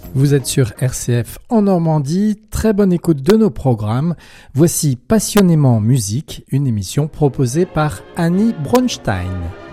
Vous êtes sur RCF en Normandie, très bonne écoute de nos programmes. Voici Passionnément musique, une émission proposée par Annie Bronstein.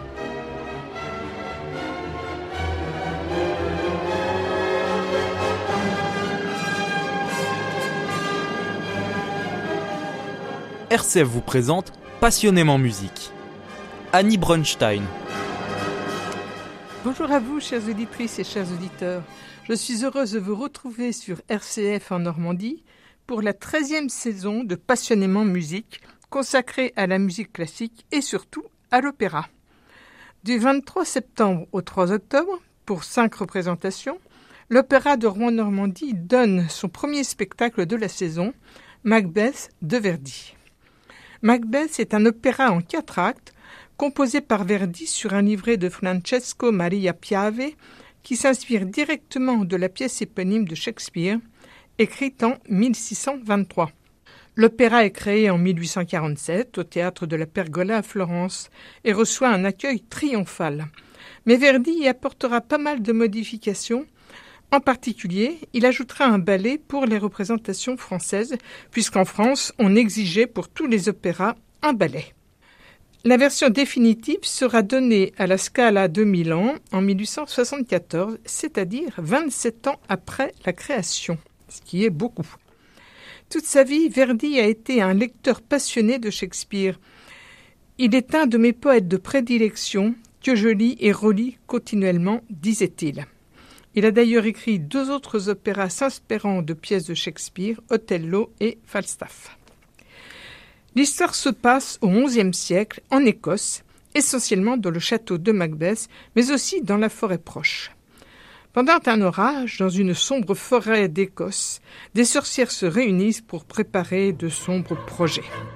RCF vous présente Passionnément musique. Annie Bronstein. Bonjour à vous, chères auditrices et chers auditeurs. Je suis heureuse de vous retrouver sur RCF en Normandie pour la 13e saison de Passionnément musique, consacrée à la musique classique et surtout à l'opéra. Du 23 septembre au 3 octobre, pour 5 représentations, l'Opéra de Rouen-Normandie donne son premier spectacle de la saison, Macbeth de Verdi. Macbeth est un opéra en 4 actes, composé par Verdi sur un livret de Francesco Maria Piave, qui s'inspire directement de la pièce éponyme de Shakespeare, écrite en 1623. L'opéra est créé en 1847 au théâtre de la Pergola à Florence et reçoit un accueil triomphal. Mais Verdi y apportera pas mal de modifications. En particulier, il ajoutera un ballet pour les représentations françaises, puisqu'en France, on exigeait pour tous les opéras un ballet. La version définitive sera donnée à la Scala de Milan en 1874, c'est-à-dire 27 ans après la création, ce qui est beaucoup. Toute sa vie, Verdi a été un lecteur passionné de Shakespeare. Il est un de mes poètes de prédilection que je lis et relis continuellement, disait-il. Il a d'ailleurs écrit 2 autres opéras s'inspirant de pièces de Shakespeare, Othello et Falstaff. L'histoire se passe au XIe siècle, en Écosse, essentiellement dans le château de Macbeth, mais aussi dans la forêt proche. Pendant un orage, dans une sombre forêt d'Écosse, des sorcières se réunissent pour préparer de sombres projets.